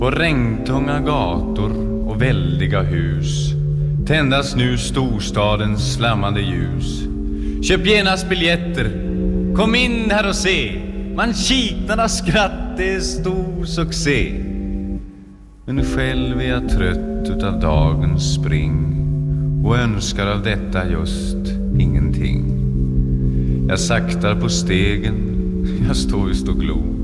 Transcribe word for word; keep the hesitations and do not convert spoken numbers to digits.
På regntunga gator och väldiga hus tändas nu storstadens flammande ljus. Köp genast biljetter, kom in här och se. Manschetnernas skratt, det är stor succé. Men själv är jag trött utav dagens spring och önskar av detta just ingenting. Jag saktar på stegen, jag står just och glor.